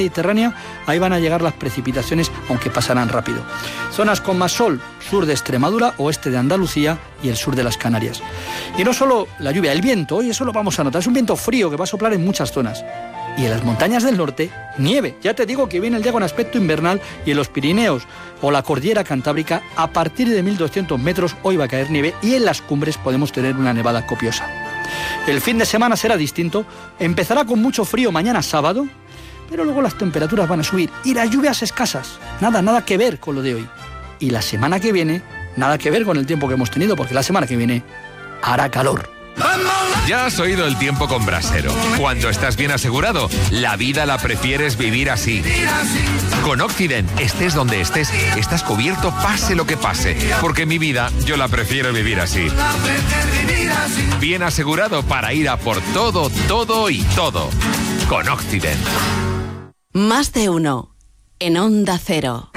Mediterránea, ahí van a llegar las precipitaciones, aunque pasarán rápido. Zonas con más sol, sur de Extremadura, oeste de Andalucía y el sur de las Canarias. Y no solo la lluvia, el viento, hoy eso lo vamos a notar, es un viento frío que va a soplar en muchas zonas. Y en las montañas del norte, nieve. Ya te digo que viene el día con aspecto invernal, y en los Pirineos o la cordillera cantábrica, a partir de 1200 metros hoy va a caer nieve, y en las cumbres podemos tener una nevada copiosa. El fin de semana será distinto, empezará con mucho frío mañana sábado, pero luego las temperaturas van a subir y las lluvias escasas. Nada que ver con lo de hoy. Y la semana que viene, nada que ver con el tiempo que hemos tenido, porque la semana que viene hará calor. Ya has oído el tiempo con Brasero. Cuando estás bien asegurado, la vida la prefieres vivir así. Con Occident, estés donde estés, estás cubierto pase lo que pase. Porque mi vida, yo la prefiero vivir así. Bien asegurado para ir a por todo, todo y todo. Con Occident. Más de uno en Onda Cero.